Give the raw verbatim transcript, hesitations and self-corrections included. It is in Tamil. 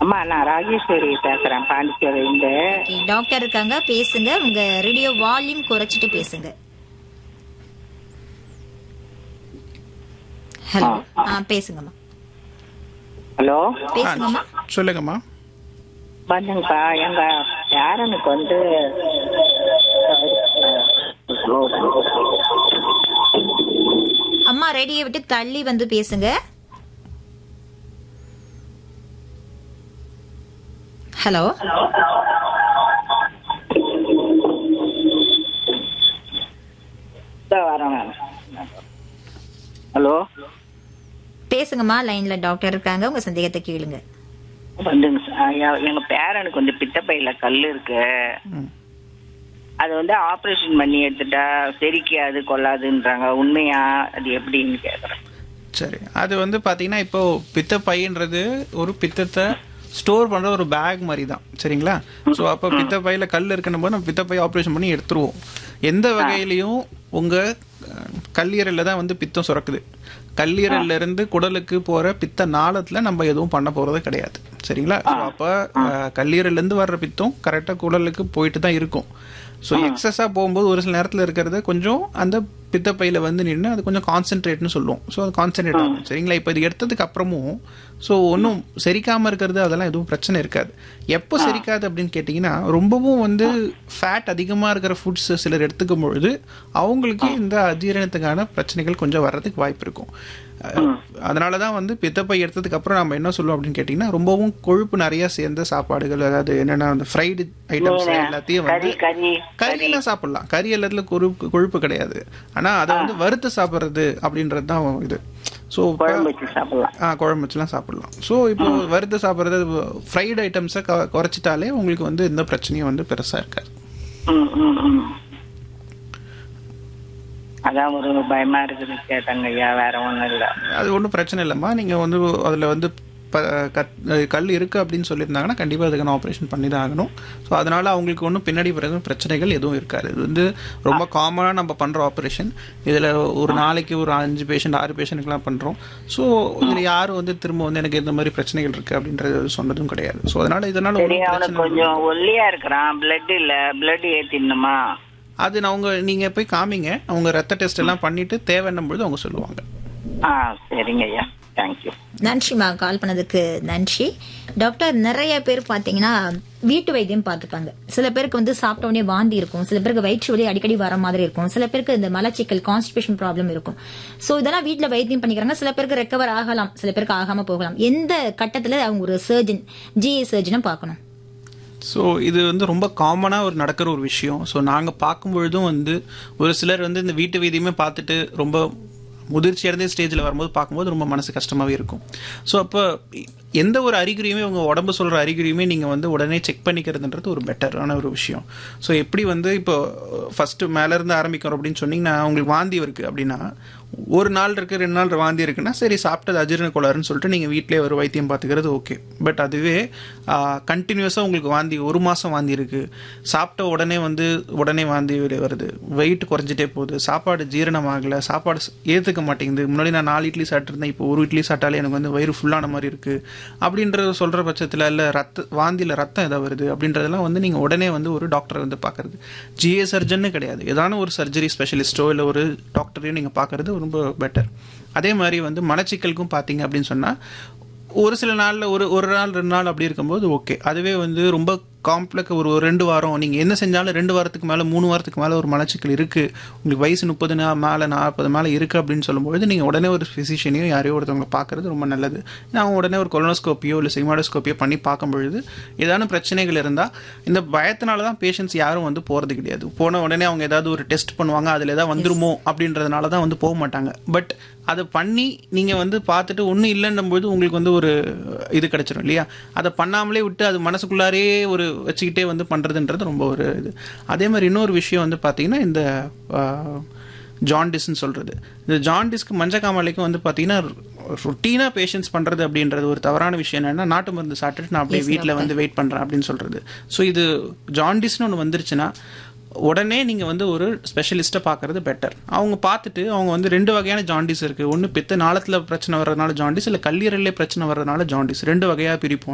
அம்மா நான் ராஜேஸ்வரி பேசுறேன் பாண்டிச்சேரியிலிருந்து. ஓகே, டாக்டர் இருக்காங்க, பேசுங்க. உங்க ரேடியோ வால்யூம் குறைச்சிட்டு பேசுங்க. ஹலோ, ஆ பேசுங்கம்மா. ஹலோ, பேசுங்கம்மா. சொல்லுங்கம்மா. வந்துங்கப்பா, எங்க பேரனுக்கு வந்து அம்மா ரேடியோ விட்டு தள்ளி வந்து பேசுங்க. ஹலோ, வரேன். ஹலோ, பேசுங்கம்மா. லைன்ல டாக்டர் இருக்காங்க, உங்க சந்தேகத்தை கேளுங்க. வந்துங்க சார், எங்க பேரனுக்கு வந்து பித்தப்பையில கல் இருக்கு. அது வந்து ஆபரேஷன் பண்ணி எடுத்துட்டா செரிக்காது கொள்ளாதுன்றாங்க. உண்மையா? அது எப்படின்னு கேக்குறேன். சரி, அது வந்து பாத்தீங்கன்னா இப்போ பித்தப்பைன்றது ஒரு பித்தத்தை ஸ்டோர் பண்ற ஒரு பேக் மாதிரி தான், சரிங்களா? ஸோ அப்போ பித்தப்பையில கல் இருக்குன்னு போது நம்ம பித்தப்பை ஆப்ரேஷன் பண்ணி எடுத்துருவோம். எந்த வகையிலையும் உங்க கல்லீரல்ல தான் வந்து பித்தம் சுரக்குது. கல்லீரல்ல இருந்து குடலுக்கு போற பித்த நாளத்துல நம்ம எதுவும் பண்ண போறது கிடையாது, சரிங்களா? ஸோ அப்போ கல்லீரல்ல இருந்து வர்ற பித்தம் கரெக்டா குடலுக்கு போயிட்டு தான் இருக்கும். ஸோ எக்ஸஸாக போகும்போது ஒரு சில நேரத்தில் இருக்கிறத கொஞ்சம் அந்த பித்தப்பையில் வந்து நின்று அது கொஞ்சம் கான்சென்ட்ரேட்னு சொல்லுவோம். ஸோ அது கான்சென்ட்ரேட் ஆகும், சரிங்களா? இப்போ இது எடுத்ததுக்கு அப்புறமும் ஸோ ஒன்றும் செரிக்காமல் இருக்கிறது அதெல்லாம் எதுவும் பிரச்சனை இருக்காது. எப்போ செரிக்காது அப்படின்னு கேட்டிங்கன்னா, ரொம்பவும் வந்து ஃபேட் அதிகமாக இருக்கிற ஃபுட்ஸ் சிலர் எடுத்துக்கும் பொழுது அவங்களுக்கு இந்த அஜீரணத்துக்கான பிரச்சனைகள் கொஞ்சம் வர்றதுக்கு வாய்ப்பு இருக்கும். அதனால தான் வந்து பித்தப்பை எடுத்ததுக்கு அப்புறம் நம்ம என்ன சொல்லுவோம் அப்படின்னு கேட்டிங்கன்னா, ரொம்பவும் கொழுப்பு நிறைய சேர்ந்த சாப்பாடுகள், அதாவது என்னென்னா அந்த ஃப்ரைடு ஐட்டம்ஸ் எல்லாத்தையும் வந்து கறியெல்லாம் சாப்பிடலாம். கறி எல்லாத்துல கொழுப்பு கொழுப்பு கிடையாது. ஆனால் அதை வந்து வறுத்து சாப்பிட்றது அப்படின்றது தான் இது. ஸோ ஆ குழம்பு வச்சுலாம் சாப்பிடலாம். ஸோ இப்போ வறுத்து சாப்பிட்றது ஃப்ரைடு ஐட்டம்ஸை குறைச்சிட்டாலே உங்களுக்கு வந்து எந்த பிரச்சனையும் வந்து பெருசாக இருக்காது. அதான் ஒரு பயமா இருக்குது கேட்டாங்க ஐயா, வேற ஒன்றும் இல்லை. அது ஒன்றும் பிரச்சனை இல்லைம்மா. நீங்கள் வந்து அதில் வந்து கல் இருக்குது அப்படின்னு சொல்லியிருந்தாங்கன்னா கண்டிப்பாக அதுக்கான ஆப்ரேஷன் பண்ணி தான் ஆகணும். ஸோ அதனால் அவங்களுக்கு ஒன்றும் பின்னாடி பிறகு பிரச்சனைகள் எதுவும் இருக்காது. இது வந்து ரொம்ப காமனாக நம்ம பண்ணுற ஆப்ரேஷன். இதில் ஒரு நாளைக்கு ஒரு அஞ்சு பேஷண்ட் ஆறு பேஷண்ட்டுக்கெலாம் பண்ணுறோம். ஸோ இதில் யாரும் வந்து திரும்ப வந்து எனக்கு இந்த மாதிரி பிரச்சனைகள் இருக்குது அப்படின்றது சொன்னதும் கிடையாது. ஸோ அதனால் இதனால் கொஞ்சம் ஒல்லியாக இருக்கிறான், பிளட் இல்லை, பிளட் ஏற்றிடணுமா? அது நான் அவங்க நீங்கள் போய் காமிங்க, அவங்க ரத்த டெஸ்ட் எல்லாம் பண்ணிவிட்டு தேவைன்னும் பொழுது அவங்க சொல்லுவாங்க. ஆ சரிங்க ஐயா, தேங்க்யூ. நன்றிம்மா, கால் பண்ணதுக்கு நன்றி. டாக்டர், நிறைய பேர் பாத்தீங்கன்னா வீட்டு வைத்தியம் பார்த்துப்பாங்க. சில பேருக்கு வந்து சாப்பிட்ட உடனே வாந்தி இருக்கும், சில பேருக்கு வயிற்று வலி அடிக்கடி வர மாதிரி இருக்கும், சில பேருக்கு இந்த மலச்சிக்கல் கான்ஸ்டிபேஷன் ப்ராப்ளம் இருக்கும். சோ இதெல்லாம் வீட்டுல வைத்தியம் பண்ணிக்கிறாங்க. சில பேருக்கு ரெக்கவர் ஆகலாம், சில பேருக்கு ஆகாம போகலாம். எந்த கட்டத்துல அவங்க ஒரு சர்ஜன், ஜிஏ சர்ஜனை பார்க்கணும்? ஸோ இது வந்து ரொம்ப காமனாக ஒரு நடக்கிற ஒரு விஷயம். ஸோ நாங்கள் பார்க்கும்பொழுதும் வந்து ஒரு சிலர் வந்து இந்த வீட்டு வைத்தியமே பார்த்துட்டு ரொம்ப முதிர்ச்சி அடைந்த ஸ்டேஜில் வரும்போது பார்க்கும்போது ரொம்ப மனசு கஷ்டமாகவே இருக்கும். ஸோ அப்போ எந்த ஒரு அறிகுறியுமே உங்கள் உடம்பு சொல்கிற அறிகுறியுமே நீங்கள் வந்து உடனே செக் பண்ணிக்கிறதுன்றது ஒரு பெட்டரான ஒரு விஷயம். ஸோ எப்படி வந்து இப்போ ஃபஸ்ட்டு மேலேருந்து ஆரம்பிக்கிறோம் அப்படின்னு சொன்னீங்கன்னா, உங்களுக்கு வாந்தி இருக்குது அப்படின்னா ஒரு நாள் இருக்குது, ரெண்டு நாள் வாந்தி இருக்குன்னா சரி சாப்பிட்டது அஜீரண கோளாறுன்னு சொல்லிட்டு நீங்கள் வீட்டிலே ஒரு வைத்தியம் பார்த்துக்கிறது ஓகே. பட் அதுவே கண்டினியூஸாக உங்களுக்கு வாந்தி ஒரு மாதம் வாந்தி இருக்குது, சாப்பிட்ட உடனே வந்து உடனே வாந்தி வருது, வெயிட் குறைஞ்சிட்டே போகுது, சாப்பாடு ஜீரணம் ஆகலை, சாப்பாடு ஏற்றுக்க மாட்டேங்குது, முன்னாடி நான் நாலு இட்லி சாப்பிட்ருந்தேன் இப்போ ஒரு இட்லி சாப்பிட்டாலே எனக்கு வந்து வயிறு ஃபுல்லான மாதிரி இருக்குது அப்படின்றது சொல்கிற பட்சத்தில், இல்லை ரத்த வாந்தியில் ரத்தம் எதாவது வருது அப்படின்றதெல்லாம் வந்து நீங்கள் உடனே வந்து ஒரு டாக்டரை வந்து பார்க்குறது. ஜிஏ சர்ஜன்னு கிடையாது, ஏதான ஒரு சர்ஜரி ஸ்பெஷலிஸ்ட்டோ இல்லை ஒரு டாக்டரையும் நீங்கள் பார்க்குறது ரொம்ப பெட்டர். அதே மாதிரி வந்து மலச்சிக்கலுக்கும் பார்த்தீங்க அப்படின்னு சொன்னால் ஒரு சில நாளில் ஒரு ஒரு நாள் ரெண்டு நாள் அப்படி இருக்கும்போது ஓகே. அதுவே வந்து ரொம்ப காம்ப்ளெக்ஸ் ஒரு ரெண்டு வாரம் நீங்கள் என்ன செஞ்சாலும் ரெண்டு வாரத்துக்கு மேலே மூணு வாரத்துக்கு மேலே ஒரு மலச்சிக்கல் இருக்குது, உங்களுக்கு வயசு முப்பது மேலே நாற்பது மேலே இருக்குது அப்படின்னு சொல்லும்போது நீங்கள் உடனே ஒரு ஃபிசிஷியனையோ யாரையோ ஒருத்தவங்களை பார்க்குறது ரொம்ப நல்லது. நான் உடனே ஒரு கொலனோஸ்கோப்பியோ இல்லை சிமாடோஸ்கோப்பியோ பண்ணி பார்க்கும்பொழுது ஏதான பிரச்சனைகள் இருந்தால், இந்த பயத்தினால தான் பேஷண்ட்ஸ் யாரும் வந்து போகிறது கிடையாது. போன உடனே அவங்க ஏதாவது ஒரு டெஸ்ட் பண்ணுவாங்க, அதில் ஏதாவது வந்துருமோ அப்படின்றதுனால தான் வந்து போக மாட்டாங்க. பட் அதை பண்ணி நீங்கள் வந்து பார்த்துட்டு ஒன்றும் இல்லைன்னும் போது உங்களுக்கு வந்து ஒரு இது கிடைச்சிடும் இல்லையா? அதை பண்ணாமலே விட்டு அது மனசுக்குள்ளாரே ஒரு வச்சுக்கிட்டே வந்து பண்ணுறதுன்றது ரொம்ப ஒரு இது. அதே மாதிரி இன்னொரு விஷயம் வந்து பார்த்தீங்கன்னா, இந்த ஜாண்டிஸ்ன்னு சொல்கிறது, இந்த ஜாண்டிஸ்க்கு மஞ்சக்காமலைக்கும் வந்து பார்த்தீங்கன்னா ரொட்டீனாக பேஷண்ட்ஸ் பண்ணுறது அப்படின்றது ஒரு தவறான விஷயம். என்னென்னா நாட்டு மருந்து சாப்பிட்டுட்டு நான் அப்படியே வீட்டில் வந்து வெயிட் பண்ணுறேன் அப்படின்னு சொல்கிறது. ஸோ இது ஜாண்டிஸ்ன்னு ஒன்று வந்துருச்சுன்னா உடனே நீங்கள் வந்து ஒரு ஸ்பெஷலிஸ்ட்டை பார்க்குறது பெட்டர். அவங்க பார்த்துட்டு அவங்க வந்து ரெண்டு வகையான ஜாண்டிஸ் இருக்குது, ஒன்று பித்த நாளத்தில் பிரச்சனை வர்றதுனால ஜாண்டிஸ், இல்லை கல்லீரல்லே பிரச்சனை வர்றதுனால ஜாண்டிஸ், ரெண்டு வகையாக பிரிப்போம்.